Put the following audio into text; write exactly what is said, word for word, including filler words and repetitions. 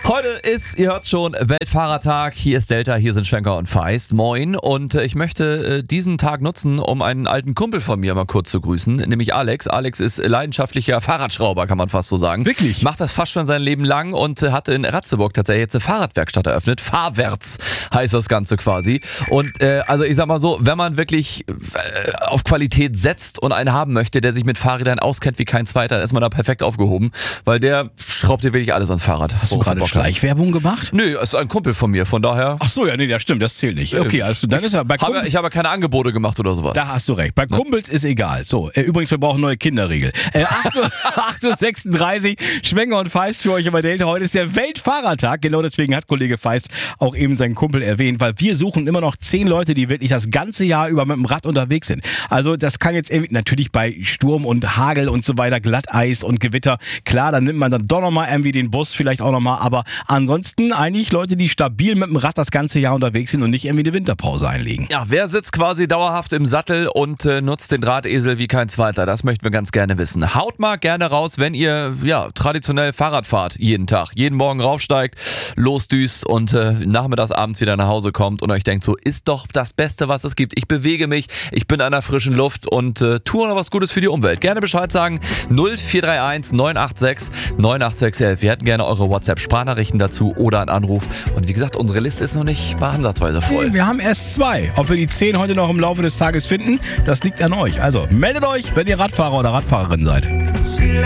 Heute ist, ihr hört schon, Weltfahrertag. Hier ist Delta, hier sind Schwenker und Feist. Moin. Und äh, ich möchte äh, diesen Tag nutzen, um einen alten Kumpel von mir mal kurz zu grüßen, nämlich Alex. Alex ist leidenschaftlicher Fahrradschrauber, kann man fast so sagen. Wirklich? Macht das fast schon sein Leben lang und äh, hat in Ratzeburg tatsächlich jetzt eine Fahrradwerkstatt eröffnet. Fahrwärts heißt das Ganze quasi. Und äh, also ich sag mal so, wenn man wirklich äh, auf Qualität setzt und einen haben möchte, der sich mit Fahrrädern auskennt wie kein zweiter, dann ist man da perfekt aufgehoben, weil der schraubt dir wirklich alles ans Fahrrad. Hast du gerade Schleichwerbung gemacht? Nö, ist ein Kumpel von mir, von daher. Ach so, ja, nee, das stimmt, das zählt nicht. Okay, also dann ist er bei Hab, Ich habe keine Angebote gemacht oder sowas. Da hast du recht. Bei Kumpels ist egal. So, äh, übrigens, wir brauchen neue Kinderregel. Äh, acht Uhr sechsunddreißig, Schwenker und Feist für euch bei Delta. Heute ist der Weltfahrertag. Genau deswegen hat Kollege Feist auch eben seinen Kumpel erwähnt, weil wir suchen immer noch zehn Leute, die wirklich das ganze Jahr über mit dem Rad unterwegs sind. Also das kann jetzt irgendwie, natürlich bei Sturm und Hagel und so weiter, Glatteis und Gewitter, klar, dann nimmt man dann doch nochmal irgendwie den Bus vielleicht auch nochmal, aber ansonsten eigentlich Leute, die stabil mit dem Rad das ganze Jahr unterwegs sind und nicht irgendwie eine Winterpause einlegen. Ja, wer sitzt quasi dauerhaft im Sattel und äh, nutzt den Drahtesel wie kein zweiter? Das möchten wir ganz gerne wissen. Haut mal gerne raus, wenn ihr ja traditionell Fahrrad fahrt, jeden Tag, jeden Morgen raufsteigt, losdüst und äh, nachmittags abends wieder nach Hause kommt und euch denkt, so ist doch das Beste, was es gibt. Ich bewege mich, ich bin an der frischen Luft und äh, tue noch was Gutes für die Umwelt. Gerne Bescheid sagen, null vier drei eins neun acht sechs neun acht sechs elf. Wir hätten gerne eure WhatsApp-Sprachnachrichten dazu oder einen Anruf. Und wie gesagt, unsere Liste ist noch nicht mal ansatzweise voll. Nee, wir haben erst zwei. Ob wir die zehn heute noch im Laufe des Tages finden, das liegt an euch. Also meldet euch, wenn ihr Radfahrer oder Radfahrerin seid.